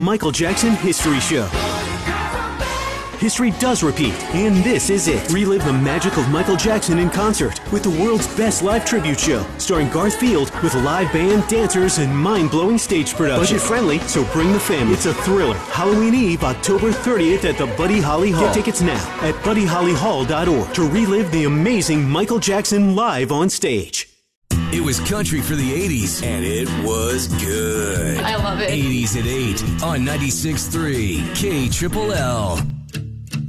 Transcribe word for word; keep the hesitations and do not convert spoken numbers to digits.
Michael Jackson History Show. History does repeat, and this is it. Relive the magic of Michael Jackson in concert with the world's best live tribute show, starring Garth Field with live band, dancers, and mind-blowing stage production. Budget-friendly, so bring the family. It's a thriller. Halloween Eve, October thirtieth at the Buddy Holly Hall. Get tickets now at buddy holly hall dot org to relive the amazing Michael Jackson live on stage. It was country for the eighties, and it was good. I love it. eighties at eight on ninety-six point three K Triple L.